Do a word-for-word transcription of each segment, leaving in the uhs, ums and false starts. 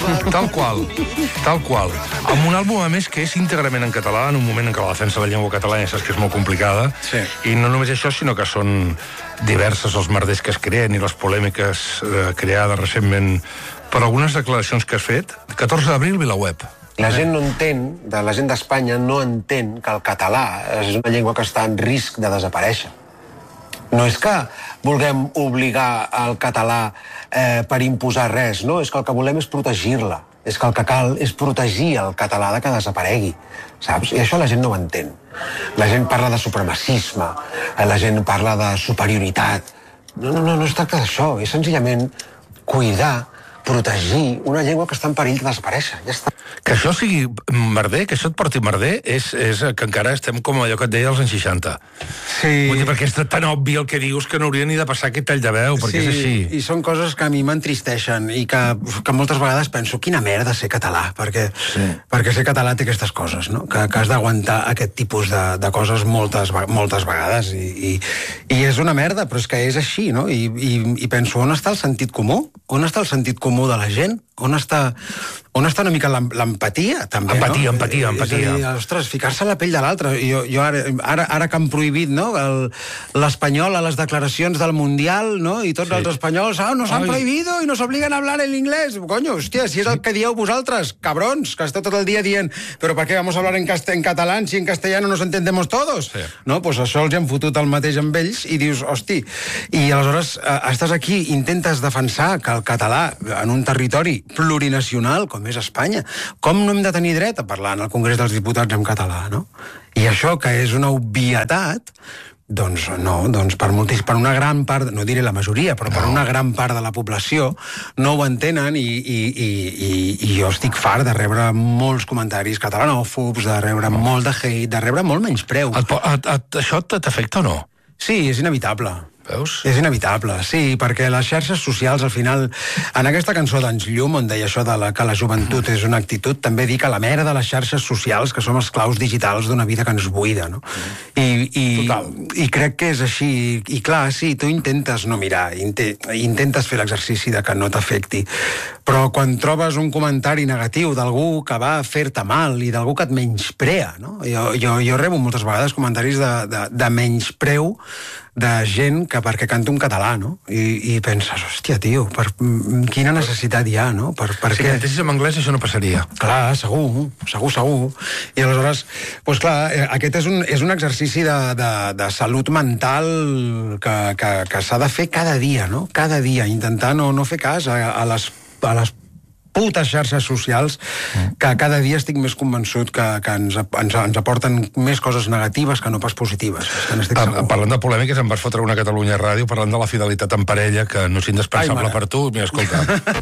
Tal qual, tal qual. Amb un àlbum, a més, que és íntegrament en català, en un moment en què la defensa de la llengua catalana saps que és molt complicada, sí. I no només això, sinó que són diverses els merders que es creen i les polèmiques eh, creades recentment per algunes declaracions que has fet. catorze d'abril, VilaWeb. La gent no entén, de la gent d'Espanya no entén que el català és una llengua que està en risc de desaparèixer. No és que vulguem obligar el català eh, per imposar res, no, és que el que volem és protegir-la. És que el que cal és protegir el català de que desaparegui, saps? I això la gent no ho entén. La gent parla de supremacisme, la gent parla de superioritat. No, no, no, no es tracta d'això, és senzillament cuidar, protegir una llengua que està en perill de desaparèixer, ja està. Que això sigui merder, que això et porti merder, és, és que encara estem com allò que et deia als anys seixanta. Sí. Vull dir, perquè és tan obvi el que dius que no hauria ni de passar aquest tall de veu, perquè sí, és així. I són coses que a mi m'entristeixen i que, que moltes vegades penso, quina merda ser català, perquè, sí. perquè ser català té aquestes coses, no? Que, que has d'aguantar aquest tipus de, de coses moltes, moltes vegades i, i, i és una merda, però és que és així, no? I, i, i penso, on està el sentit comú? On està el sentit comú de la gent? On està, on està una mica l'empatia, també, empatia, no? Empatia, empatia, empatia. És a dir, ostres, ficar-se a la pell de l'altre. Jo, jo ara, ara, ara que han prohibit, no?, l'espanyol a les declaracions del Mundial, no?, i tots sí. els espanyols, ah, nos han prohibido i nos obligan a hablar en inglés. Coño, hòstia, si és el que dieu vosaltres, cabrons, que esteu tot el dia dient, però per què vamos a hablar en, en català si en castellano nos entendemos todos? Sí. No, pues això els hem fotut el mateix amb ells i dius, hosti, i aleshores eh, estàs aquí, intentes defensar que el català en un territori plurinacional, com és Espanya, com no hem de tenir dret a parlar en el Congrés dels Diputats en català, no? I això, que és una obvietat, doncs no, doncs per, moltis, per una gran part, no diré la majoria, però no. per una gran part de la població no ho entenen i, i, i, i, i jo estic fart de rebre molts comentaris catalanòfobs, de rebre no. molt de hate, de rebre molt menyspreu. Et, et, et, això t'afecta o no? Sí, és inevitable. Veus? És inevitable, sí, perquè les xarxes socials, al final, en aquesta cançó d'Ans Llum, on deia això de la, que la joventut és una actitud, també dic a la merda de les xarxes socials, que som esclaus digitals d'una vida que ens buida, no? I, i, i crec que és així, i, i clar, sí, tu intentes no mirar, inte, intentes fer l'exercici de que no t'afecti, però quan trobes un comentari negatiu d'algú que va fer-te mal i d'algú que et menysprea, no? Jo, jo, jo rebo moltes vegades comentaris de, de, de menyspreu de gent que perquè canta un català, no? I, i penses, hòstia, tio, per, quina necessitat hi ha, no? Per, per si què? cantessis en anglès això no passaria. Clar, segur, segur, segur. I aleshores, doncs clar, aquest és un, és un exercici de, de, de salut mental que, que, que s'ha de fer cada dia, no? Cada dia, intentar no, no fer cas a, a les, a les putes xarxes socials que cada dia estic més convençut que, que ens, ens, ens aporten més coses negatives que no pas positives. Ah, parlant de polèmiques, em vas fotre una Catalunya Ràdio parlant de la fidelitat en parella, que no és indispensable Ai, per tu. Mira, escolta.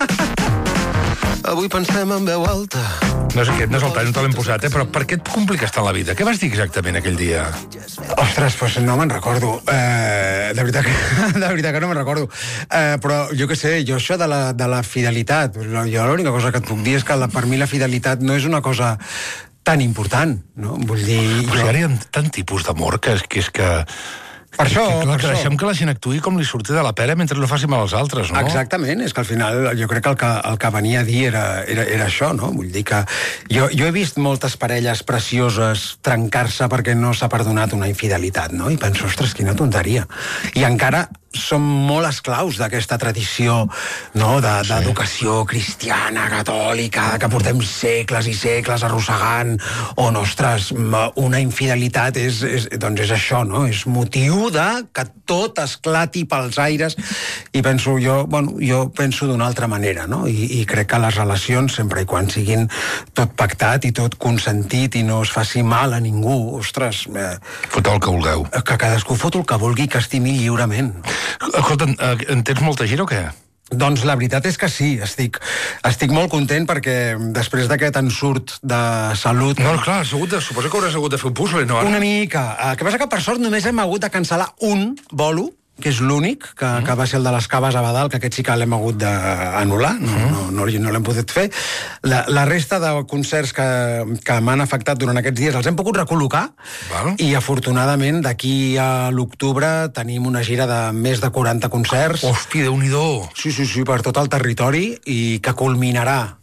Avui pensem en veu alta. No sé què, no és el tall, no te l'hem posat, eh? Però per què et compliques tant la vida? Què vas dir exactament aquell dia? Ostres, doncs no me'n recordo. Eh, de, veritat que, de veritat que no me'n recordo. Eh, però jo què sé, jo això de la, de la fidelitat, jo l'única cosa que et puc dir és que la, per mi la fidelitat no és una cosa tan important, no? Vull dir... Però jo... ara hi ha tant tipus d'amor que és que... És que... Per això, que, clar, per que això. Deixem que la gent actuï com li surti de la pera mentre no faci mal als altres, no? Exactament, és que al final jo crec que el que, el que venia a dir era, era, era això, no? Vull dir que jo, jo he vist moltes parelles precioses trencar-se perquè no s'ha perdonat una infidelitat, no? I penso, ostres, quina tonteria. I encara som molt esclaus d'aquesta tradició, no?, d'educació cristiana, catòlica, que portem segles i segles arrossegant, on, ostres, una infidelitat és, és, doncs és això, no?, és motiu de que tot esclati pels aires, i penso jo, bueno, jo penso d'una altra manera, no?, I, i crec que les relacions, sempre i quan siguin tot pactat i tot consentit i no es faci mal a ningú, ostres... Eh, Foteu el que vulgueu. Que cadascú fot el que vulgui i que estimi lliurement. Escolta, en tens molta gira o què? Doncs la veritat és que sí, estic, estic molt content perquè després d'aquest ensurt de salut... No, clar, hagut de, suposo que hauràs hagut de fer un puzzle, no? Una mica. El que passa que per sort només hem hagut de cancel·lar un bolo, que és l'únic, que, mm. que va ser el de les Caves a Badal, que aquest sí que l'hem hagut d'anul·lar, no, mm. no, no, no l'hem pogut fer. La, la resta de concerts que, que m'han afectat durant aquests dies els hem pogut recol·locar, Val. I afortunadament d'aquí a l'octubre tenim una gira de més de quaranta concerts. Hòstia, Déu-n'hi-do! Sí, sí, sí, per tot el territori, i que culminarà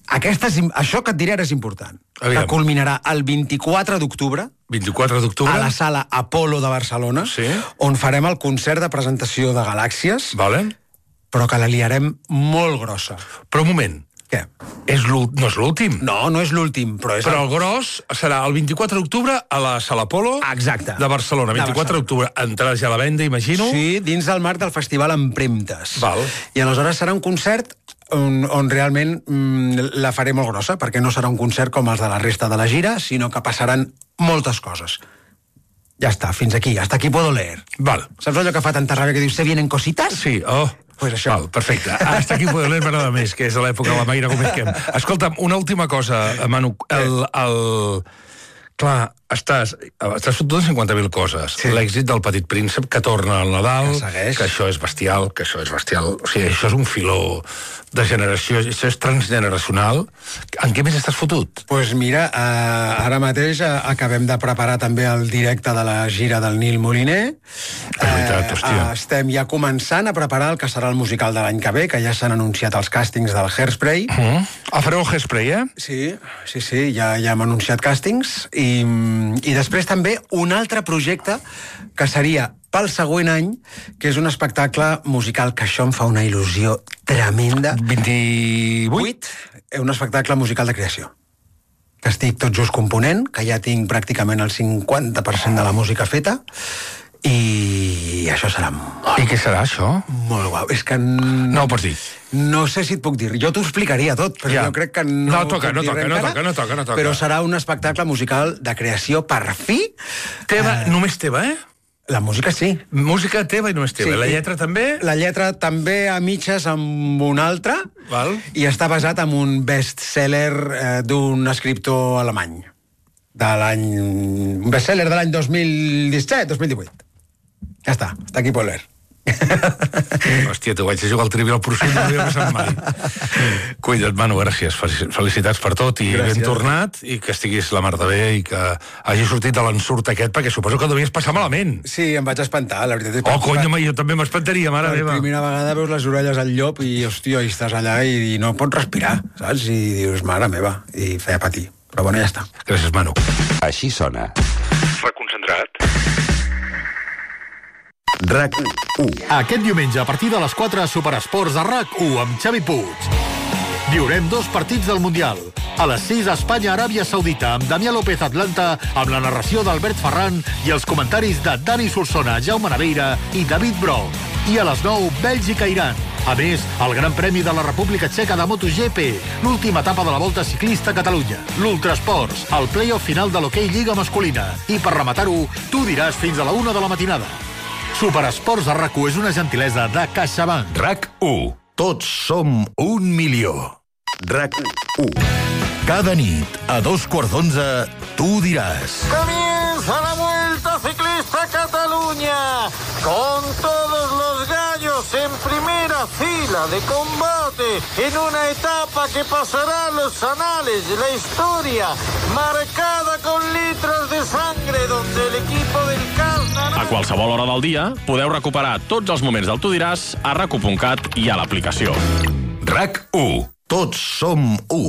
Aquesta és, això que et diré ara és important. Aviam. Que culminarà el vint-i-quatre d'octubre vint-i-quatre d'octubre a la sala Apolo de Barcelona, sí. On farem el concert de presentació de Galàxies, vale. Però que la liarem molt grossa. Però un moment. Què? És no és l'últim. No, no és l'últim. Però, és però el... el gros serà el vint-i-quatre d'octubre a la sala Apolo Exacte. De Barcelona. vint-i-quatre d'octubre entrarà ja a la venda, imagino. Sí, dins del marc del Festival Empremtes. Val. I aleshores serà un concert On, on realment mm, la faré molt grossa, perquè no serà un concert com els de la resta de la gira, sinó que passaran moltes coses. Ja està, fins aquí, hasta aquí puedo leer. Val. Saps allò que fa tanta ràbia que dius, ¿se vienen cositas? Sí, oh. Pues això. Val, perfecte. Hasta aquí puedo leer m'agrada més, que és a l'època de la Mayra Gómez Kem. Escolta'm, una última cosa, Manu. El... el... Clar, estàs, estàs fotut en cinquanta mil coses. Sí. L'èxit del Petit Príncep, que torna al Nadal, que, que això és bestial, que això és bestial. O sigui, això és un filó de generació, això és transgeneracional. En què més estàs fotut? Doncs pues mira, eh, ara mateix eh, acabem de preparar també el directe de la gira del Nil Moliner. És veritat, hòstia. Eh, estem ja començant a preparar el que serà el musical de l'any que ve, que ja s'han anunciat els càstings del Hairspray. Uh-huh. Ah, fareu el Hairspray, eh? Sí, sí, sí, ja, ja hem anunciat càstings. I, i després també un altre projecte que seria pel següent any, que és un espectacle musical que això em fa una il·lusió tremenda. vint-i-vuit? Un espectacle musical de creació. Que estic tot just component, que ja tinc pràcticament el cinquanta per cent de la música feta, i això serà molt... I què serà, això? Molt guau. És que... No ho pots dir. No sé si et puc dir. Jo t'ho explicaria tot, però ja. Jo crec que no... No toca, no toca, no toca, no toca, no toca. Però serà un espectacle musical de creació per fi. Teva, eh... només teva, eh? La música sí. Música teva i només teva. Sí, la lletra també? La lletra també a mitges amb un altre. Val. I està basat en un best-seller eh, d'un escriptor alemany. De l'any... Un best-seller de l'any dos mil disset, dos mil divuit. Ja està, està aquí Poler. Hòstia, tu vaig a jugar al Trivial Pursuit, no havia passat mai. Cuida't, Manu, gràcies. Felicitats per tot i gràcies. Ben tornat, i que estiguis la mar de bé i que hagi sortit de l'ensurt aquest, perquè suposo que devies passar malament. Sí, em vaig espantar, la veritat. És oh, conya, jo també m'espantaria, mare per meva. Per primera vegada veus les orelles al llop i, hòstia, i estàs allà i, i no pots respirar, saps? I dius, mare meva, i feia patir. Però bueno, ja està. Gràcies, Manu. Així sona. Reconcentrat. RAC u. Aquest diumenge, a partir de les quatre, Superesports a RAC u amb Xavi Puig. Viurem dos partits del Mundial. A les sis, Espanya-Aràbia Saudita, amb Damià López Atlanta, amb la narració d'Albert Ferran i els comentaris de Dani Solsona, Jaume Naveira i David Bro. I a les nou, Bèlgica-Iran. A més, el Gran Premi de la República Txeca de MotoGP, l'última etapa de la Volta Ciclista a Catalunya, l'Ultrasports, el play-off final de l'Hockey Lliga Masculina. I per rematar-ho, tu diràs fins a la una de la matinada. Superesports a RAC u és una gentilesa de CaixaBank. RAC u. Tots som un milió. RAC u. Cada nit, a dos quarts d'onze, tu diràs... Comienza la Vuelta Ciclista Cataluña, con todos los gallos en primera fila de combate, en una etapa que pasará a los anales de la historia, marcada con litros de sangre, donde el equipo del Casna... A qualsevol hora del dia podeu recuperar tots els moments del Tu diràs a rac u punt cat i a l'aplicació. RAC u. Tots som u.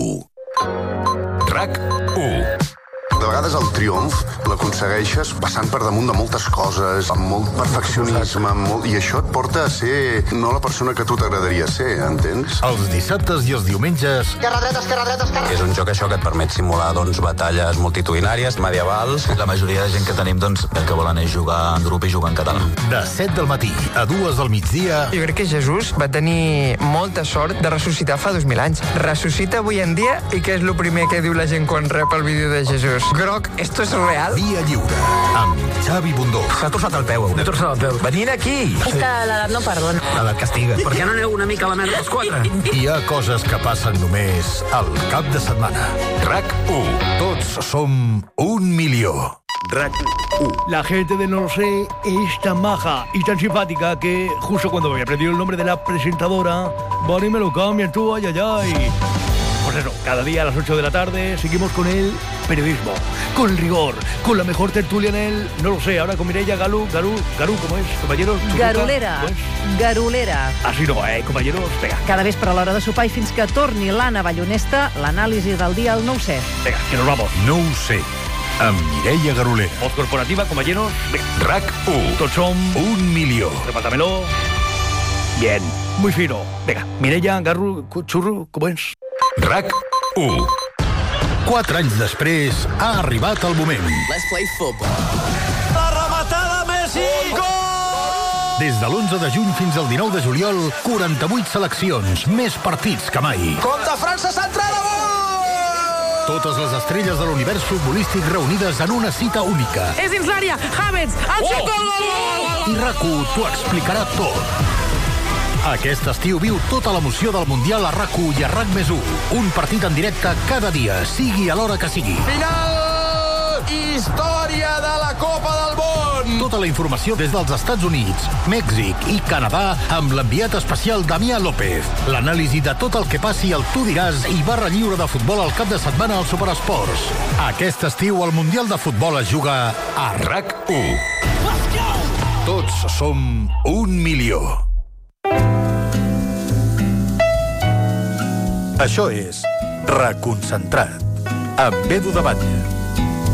RAC u. De vegades el triomf l'aconsegueixes passant per damunt de moltes coses, amb molt perfeccionisme, amb molt... i això et porta a ser no la persona que tu t'agradaria ser, entens? Els dissabtes i els diumenges... Esquerra, dreta, esquerra, dreta, esquerra... És un joc això que et permet simular, doncs, batalles multitudinàries, medievals. La majoria de gent que tenim, doncs, el que volen és jugar en grup i jugar en català. De set del matí a dues del migdia... Jo crec que Jesús va tenir molta sort de ressuscitar fa dos mil anys. Ressuscita avui en dia i què és el primer que diu la gent quan rep el vídeo de Jesús? Groc, esto es real? Via Lliure, amb Xavi Bundó. S'ha torçat el peu, m'he torçat el peu. Venint aquí! És que l'edat no perdona. L'edat castiga. Per què no aneu una mica a la merda els quatre? Hi ha coses que passen només al cap de setmana. RAC u. Tots som un milió. RAC u. La gente de No Lo Sé es tan maja y tan simpática que justo cuando me había aprendido el nombre de la presentadora, van y me lo cambian tú, ay, ay, ay. Pues eso, cada día a las ocho de la tarde seguimos con el periodismo, con el rigor, con la mejor tertulia en el... No lo sé, ahora con Mireia Galú, Galú, Galú, ¿cómo es, compañeros? Garolera, Garolera. Así no, eh, compañeros? Vinga. Cada vespre a l'hora de sopar i fins que torni l'Anna Ballonesta, l'anàlisi del dia al nou set. Vinga, que nos vamos. No ho sé, amb Mireia Garolera. Voz corporativa, compañeros. Vinga. RAC u. Tots som... Un milió. Repártamelo. Bien, muy fino. Venga, Mireia, Garru, Churro, ¿cómo es? RAC u. Quatre anys després ha arribat el moment. Let's play football. La rematada Messi! Gol! Des de l'onze de juny fins al dinou de juliol, quaranta-vuit seleccions, més partits que mai. Contra França centrada, gol! Totes les estrelles de l'univers futbolístic reunides en una cita única. És dins l'àrea, Havertz, el oh! xut, gol, gol, gol! I RAC u t'ho explicarà tot. Aquest estiu viu tota l'emoció del Mundial a RAC u i a RAC més u. Un partit en directe cada dia, sigui a l'hora que sigui. Final! Història de la Copa del Món! Tota la informació des dels Estats Units, Mèxic i Canadà amb l'enviat especial Damià López. L'anàlisi de tot el que passi al Tu diràs i barra lliure de futbol al cap de setmana al Superesports. Aquest estiu el Mundial de Futbol es juga a RAC u. Tots som un milió. Això és Reconcentrat, amb Edu de Batlle.